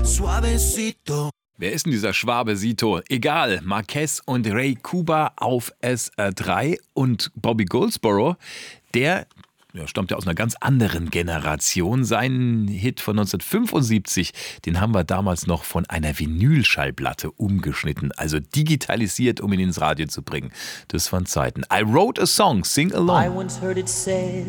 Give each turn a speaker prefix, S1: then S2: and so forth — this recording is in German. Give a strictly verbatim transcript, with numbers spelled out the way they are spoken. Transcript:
S1: suavecito.
S2: Wer ist denn dieser Schwabe Sito? Egal, Marquez und Ray Kuba auf S R drei und Bobby Goldsboro, der, der stammt ja aus einer ganz anderen Generation. Seinen Hit von neunzehnhundertfünfundsiebzig, den haben wir damals noch von einer Vinylschallplatte umgeschnitten, also digitalisiert, um ihn ins Radio zu bringen. Das waren Zeiten. I wrote a song, sing along.
S3: I once heard it said